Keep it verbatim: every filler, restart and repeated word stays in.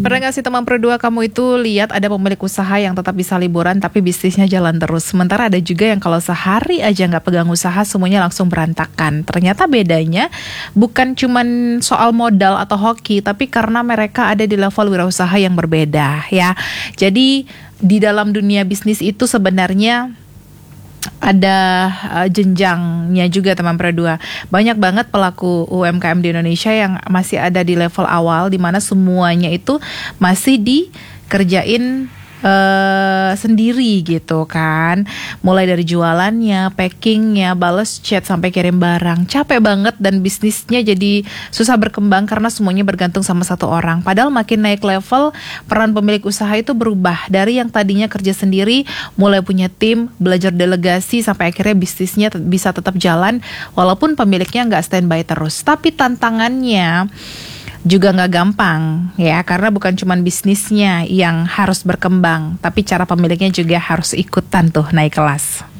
Pernah nggak sih teman berdua kamu itu lihat ada pemilik usaha yang tetap bisa liburan tapi bisnisnya jalan terus. Sementara ada juga yang kalau sehari aja nggak pegang usaha semuanya langsung berantakan. Ternyata bedanya bukan cuman soal modal atau hoki, tapi karena mereka ada di level wirausaha yang berbeda ya. Jadi di dalam dunia bisnis itu sebenarnya ada uh, jenjangnya juga teman berdua. Banyak banget pelaku U M K M di Indonesia yang masih ada di level awal, di mana semuanya itu masih dikerjain uh, sendiri gitu kan. Mulai dari jualannya, packingnya, bales chat sampai kirim barang. Capek banget dan bisnisnya jadi susah berkembang karena semuanya bergantung sama satu orang. Padahal makin naik level, peran pemilik usaha itu berubah dari yang tadinya kerja sendiri, mulai punya tim, belajar delegasi sampai akhirnya bisnisnya t- bisa tetap jalan walaupun pemiliknya nggak standby terus. Tapi tantangannya juga nggak gampang ya, karena bukan cuman bisnisnya yang harus berkembang, tapi cara pemiliknya juga harus ikutan tuh naik kelas.